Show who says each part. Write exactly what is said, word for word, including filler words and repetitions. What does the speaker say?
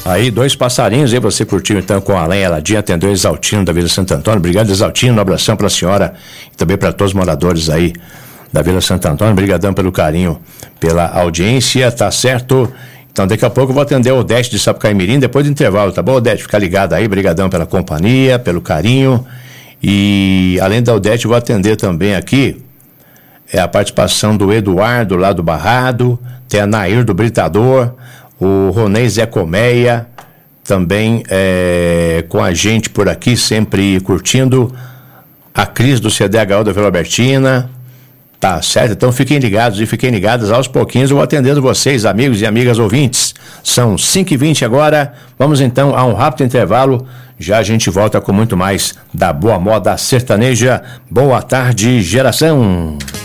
Speaker 1: Aí, dois passarinhos aí, você curtiu então com a lenha Aladim, atendeu Exaltino da Vila Santo Antônio. Obrigado, Exaltino, um abração pra senhora e também para todos os moradores aí da Vila Santo Antônio. Obrigadão pelo carinho, pela audiência, tá certo? Então daqui a pouco eu vou atender o Odete de Sapucaimirim, depois do intervalo, tá bom, Odete? Fica ligado aí, brigadão pela companhia, pelo carinho. E além da Odete, eu vou atender também aqui é a participação do Eduardo lá do Barrado, tem a Nair do Britador, o Ronei Zé Colmeia, também é, com a gente por aqui, sempre curtindo, a Cris do C D H U da Vila Albertina, tá certo? Então fiquem ligados e fiquem ligadas, aos pouquinhos eu vou atendendo vocês, amigos e amigas ouvintes. São cinco e vinte agora, vamos então a um rápido intervalo, já a gente volta com muito mais da boa moda sertaneja. Boa tarde, geração!